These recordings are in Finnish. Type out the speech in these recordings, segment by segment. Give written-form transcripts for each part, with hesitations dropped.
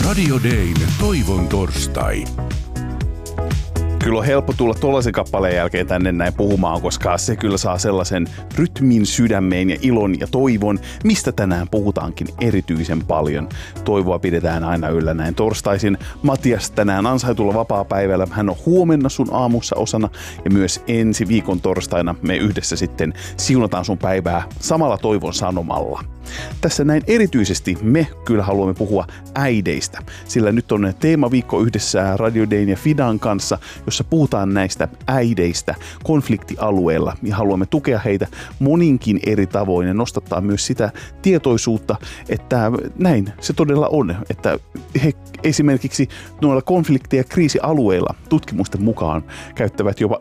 Radio Dayn Toivon torstai. Kyllä on helppo tulla tuollaisen kappaleen jälkeen tänne näin puhumaan, koska se kyllä saa sellaisen rytmin sydämeen ja ilon ja toivon, mistä tänään puhutaankin erityisen paljon. Toivoa pidetään aina yllä näin torstaisin. Matias tänään ansaitulla vapaapäivällä. Hän on huomenna sun aamussa osana ja myös ensi viikon torstaina me yhdessä sitten siunataan sun päivää samalla toivon sanomalla. Tässä näin erityisesti me kyllä haluamme puhua äideistä, sillä nyt on teemaviikko yhdessä Radio Dayn ja Fidan kanssa, jossa puhutaan näistä äideistä konfliktialueella ja haluamme tukea heitä moninkin eri tavoin ja nostattaa myös sitä tietoisuutta, että näin se todella on, että he esimerkiksi noilla konflikti- ja kriisialueilla tutkimusten mukaan käyttävät jopa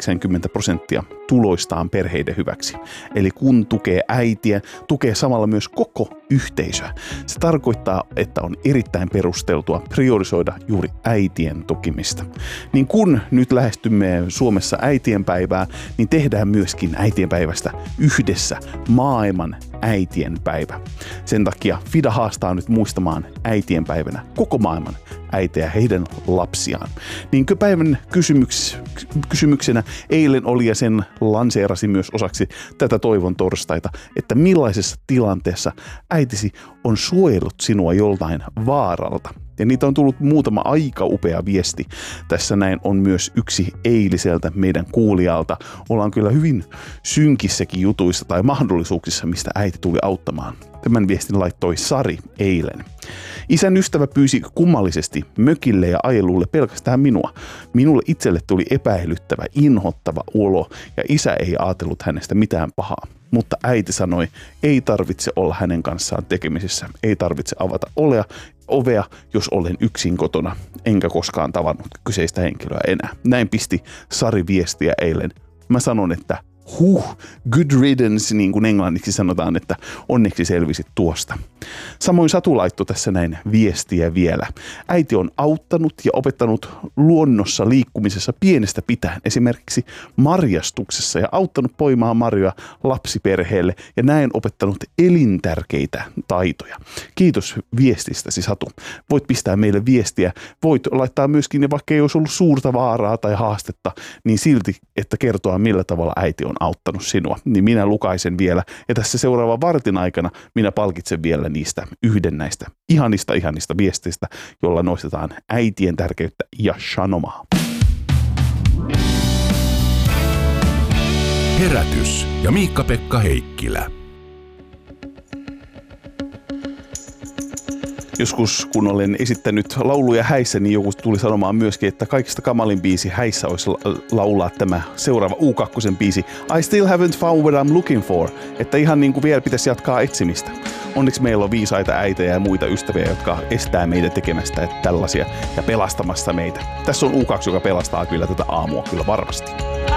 90% tuloistaan perheiden hyväksi. Eli kun tukee äitiä, tukee samalla myös koko yhteisöä. Se tarkoittaa, että on erittäin perusteltua priorisoida juuri äitien tukemista. Niin kun nyt lähestymme Suomessa äitienpäivää, niin tehdään myöskin äitienpäivästä yhdessä maailman äitienpäivä. Sen takia Fida haastaa nyt muistamaan äitienpäivänä koko maailman äitejä heidän lapsiaan. Niinkö päivän kysymyksenä eilen oli ja sen lanseerasi myös osaksi tätä toivon torstaita, että millaisessa tilanteessa äitisi on suojellut sinua joltain vaaralta. Ja niitä on tullut muutama aika upea viesti. Tässä näin on myös yksi eiliseltä meidän kuulijalta. Ollaan kyllä hyvin synkissäkin jutuissa tai mahdollisuuksissa, mistä äiti tuli auttamaan. Tämän viestin laittoi Sari eilen. Isän ystävä pyysi kummallisesti mökille ja ajelulle pelkästään minua. Minulle itselle tuli epäilyttävä, inhottava olo ja isä ei ajatellut hänestä mitään pahaa. Mutta äiti sanoi, ei tarvitse olla hänen kanssaan tekemisissä, ei tarvitse avata ovea, jos olen yksin kotona, enkä koskaan tavannut kyseistä henkilöä enää. Näin pisti Sari viestiä eilen. Mä sanon, että good riddance, niin kuin englanniksi sanotaan, että onneksi selvisit tuosta. Samoin Satu laittoi tässä näin viestiä vielä. Äiti on auttanut ja opettanut luonnossa liikkumisessa pienestä pitäen, esimerkiksi marjastuksessa ja auttanut poimaan marjoja lapsiperheelle ja näin opettanut elintärkeitä taitoja. Kiitos viestistäsi, Satu. Voit pistää meille viestiä, voit laittaa myöskin, vaikka ei olisi ollut suurta vaaraa tai haastetta, niin silti, että kertoa millä tavalla äiti on auttanut sinua, niin minä lukaisen vielä ja tässä seuraavan vartin aikana minä palkitsen vielä niistä yhden näistä ihanista viesteistä, jolla nostetaan äitien tärkeyttä ja sanomaa. Herätys ja Miikka-Pekka Heikkilä. Joskus, kun olen esittänyt lauluja häissä, niin joku tuli sanomaan myöskin, että kaikista kamalin biisi häissä olisi laulaa tämä seuraava U2 biisi I still haven't found what I'm looking for. Että ihan niin kuin vielä pitäisi jatkaa etsimistä. Onneksi meillä on viisaita äitejä ja muita ystäviä, jotka estää meitä tekemästä tällaisia ja pelastamassa meitä. Tässä on U2, joka pelastaa kyllä tätä aamua kyllä varmasti.